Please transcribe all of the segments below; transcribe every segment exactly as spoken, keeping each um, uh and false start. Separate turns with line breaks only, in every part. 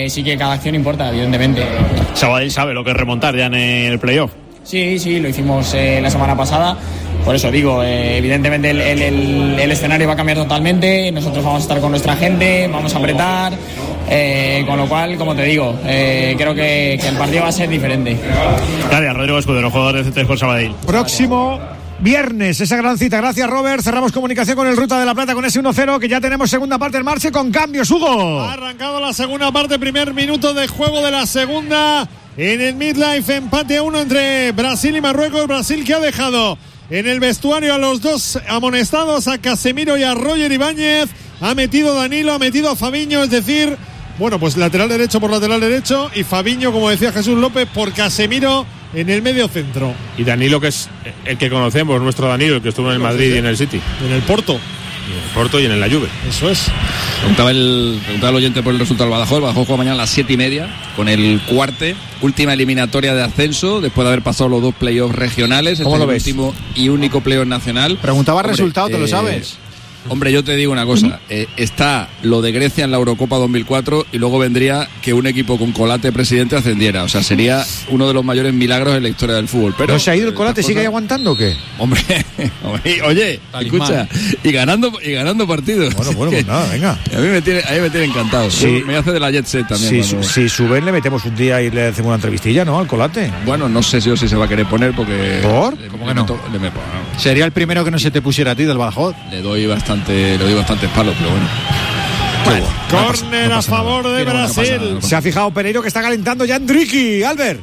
que sí que cada acción importa, evidentemente.
Sabadell sabe lo que es remontar ya en el playoff.
Sí, sí, lo hicimos eh, la semana pasada. Por eso digo, eh, evidentemente el, el, el, el escenario va a cambiar totalmente. Nosotros vamos a estar con nuestra gente, vamos a apretar. Eh, con lo cual, como te digo, eh, creo que, que el partido va a ser diferente.
Gracias, Rodrigo Escudero, jugador de C T Sport Sabadell.
Próximo viernes, esa gran cita. Gracias, Robert. Cerramos comunicación con el Ruta de la Plata con ese uno cero, que ya tenemos segunda parte en marcha con cambios, Hugo.
Ha arrancado la segunda parte, primer minuto de juego de la segunda en el Midlife, empate a uno entre Brasil y Marruecos. Brasil que ha dejado en el vestuario a los dos amonestados, a Casemiro y a Roger Ibáñez. Ha metido Danilo, ha metido a Fabiño, es decir, bueno, pues lateral derecho por lateral derecho y Fabiño, como decía Jesús López, por Casemiro en el medio centro.
Y Danilo, que es el que conocemos, nuestro Danilo, el que estuvo en el Madrid y en el City.
En el Porto.
En el Porto y en la Juve.
Eso es.
Preguntaba el, preguntaba el oyente por el resultado del Badajoz. El Badajoz juega mañana a las siete y media con el Cuarte, última eliminatoria de ascenso, después de haber pasado los dos playoffs regionales.
¿Cómo
este
lo
es el
ves?
Último y único playoff nacional.
Preguntaba el
Hombre,
resultado, ¿te
eh,
lo sabes?
Hombre, yo te digo una cosa, eh, está lo de Grecia en la Eurocopa dos mil cuatro y luego vendría que un equipo con Colate presidente ascendiera, o sea, sería uno de los mayores milagros en la historia del fútbol. Pero
¿no se ha ido el Colate?
cosas...
¿Sigue ahí aguantando o qué?
Hombre, oye, escucha, y ganando y ganando partidos.
Bueno, bueno, pues nada, venga.
A mí me tiene, a mí me tiene encantado.
Sí.
Me hace de la Jet Set también.
Si,
cuando...
si suben, le metemos un día y le hacemos una entrevistilla, ¿no? Al Colate.
Bueno, no sé si o si se va a querer poner porque...
¿Por?
Le,
¿Cómo
le
que no?
meto, le meto, no?
Sería el primero que no se te pusiera a ti del Badajoz.
Le doy bastante, le doy bastantes palos, pero bueno.
Bueno,
Córner
no
a favor
nada.
de
Pero bueno, no pasa
Brasil.
nada, no pasa
Se ha fijado Pereiro que está calentando ya Endricky, Albert.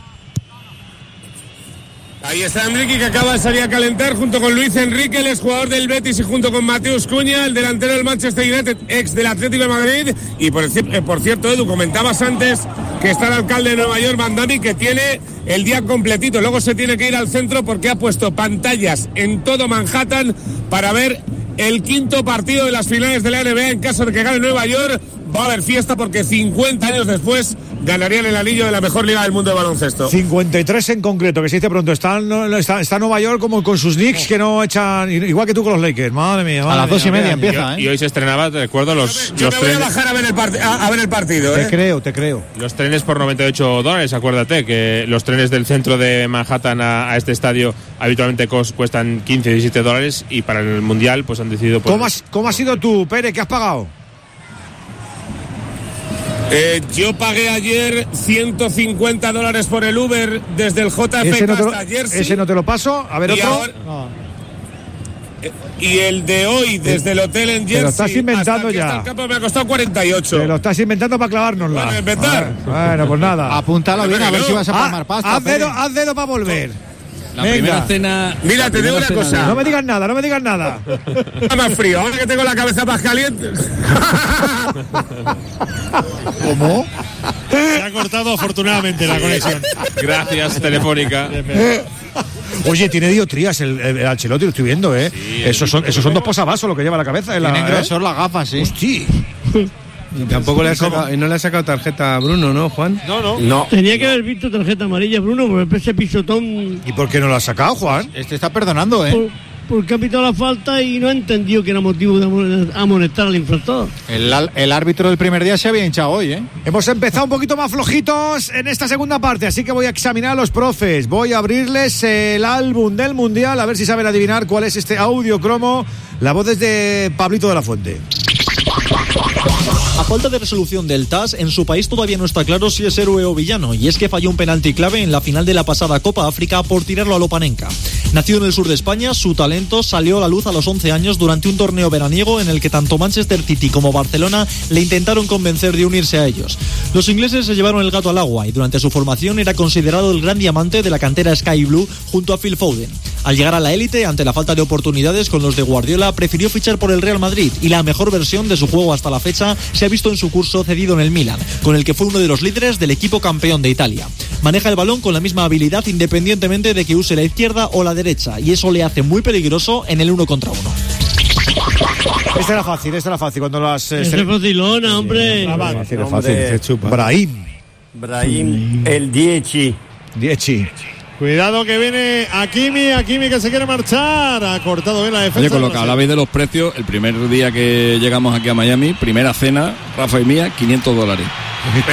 Ahí está Enrique, que acaba de salir a calentar junto con Luis Enrique, el exjugador del Betis, y junto con Mateus Cunha, el delantero del Manchester United, ex del Atlético de Madrid. Y por, eh, por cierto, Edu, comentabas antes que está el alcalde de Nueva York, Mandani, que tiene el día completito. Luego se tiene que ir al centro porque ha puesto pantallas en todo Manhattan para ver el quinto partido de las finales de la N B A. En caso de que gane Nueva York, va a haber fiesta porque cincuenta años después ganarían el anillo de la mejor liga del mundo de baloncesto.
cincuenta y tres en concreto, que se dice pronto. Está, no, está, está Nueva York como con sus Knicks que no echan, igual que tú con los Lakers. Madre mía. Madre
A las dos y
mía,
media
mira.
empieza,
Y,
¿eh?
y hoy se estrenaba, te recuerdo, los,
Yo
los
me voy a
trenes.
bajar a ver el, part- a, a ver el partido,
Te
¿eh?
creo, te creo.
Los trenes por noventa y ocho dólares, acuérdate que los trenes del centro de Manhattan a, a este estadio habitualmente cos, cuestan quince, diecisiete dólares y para el Mundial pues han decidido... Pues,
¿Cómo has, ¿Cómo has sido tú, Pérez? ¿Qué has pagado?
Eh, yo pagué ayer ciento cincuenta dólares por el Uber desde el J F
Ese
K
no, te lo,
hasta Jersey.
ese no te lo paso. A ver,
Y
otro.
ahora- eh, Y el de hoy desde el hotel en Jersey
Te lo estás inventando
hasta aquí,
ya.
hasta el campo me ha costado cuarenta y ocho.
Te lo estás inventando para clavárnosla.
Bueno, inventar.
Ah, Bueno, pues nada.
Apúntalo bien, a ver
no.
si vas a
Ah,
palmar pasta.
haz, dedo,
Pérez.
haz dedo para volver.
La
Venga.
primera cena.
Mira,
la
te digo
primera
una
cena
cosa.
No me digas nada, no me digas nada.
Está más frío, ahora que tengo la cabeza más caliente.
¿Cómo?
Se ha cortado afortunadamente la conexión.
Gracias, Telefónica.
Oye, tiene diotrías el, el, el Ancelotti, lo estoy viendo, ¿eh? esos, son, esos son dos posavasos lo que lleva la cabeza. En la,
Tienen
¿eh?
grosor las gafas, sí.
Hostia.
Y tampoco le ha sacado, y no le ha sacado tarjeta a Bruno, ¿no, Juan?
No, no.
No.
Tenía que haber visto tarjeta amarilla, Bruno, por ese pisotón.
¿Y por qué no lo has sacado, Juan?
Este está perdonando, ¿eh?
Por, porque ha pitado la falta y no ha entendido que era motivo de amon- amonestar al infractor.
El, al- el árbitro del primer día se había hinchado hoy, ¿eh?
Hemos empezado un poquito más flojitos en esta segunda parte, así que voy a examinar a los profes. Voy a abrirles el álbum del Mundial, a ver si saben adivinar cuál es este audio cromo. La voz es de Pablito de la Fuente.
A falta de resolución del T A S, en su país todavía no está claro si es héroe o villano, y es que falló un penalti clave en la final de la pasada Copa África por tirarlo a Lopanenka. Nacido en el sur de España, su talento salió a la luz a los once años durante un torneo veraniego en el que tanto Manchester City como Barcelona le intentaron convencer de unirse a ellos. Los ingleses se llevaron el gato al agua y durante su formación era considerado el gran diamante de la cantera Sky Blue junto a Phil Foden. Al llegar a la élite, ante la falta de oportunidades con los de Guardiola, prefirió fichar por el Real Madrid y la mejor versión de su juego hasta la fecha se ha visto en su curso cedido en el Milan, con el que fue uno de los líderes del equipo campeón de Italia. Maneja el balón con la misma habilidad independientemente de que use la izquierda o la derecha, y eso le hace muy peligroso en el uno contra uno.
Esta era fácil, esta era fácil. Cuando las. Eh,
Es
se...
facilona, hombre.
Fácil, es fácil. Se chupa. Brahim.
Brahim, el Dieci.
Dieci.
Cuidado que viene Hakimi, Hakimi que se quiere marchar. Ha cortado bien la defensa.
Oye, con lo que hablabais de los precios, el primer día que llegamos aquí a Miami, primera cena, Rafa y mía, quinientos dólares.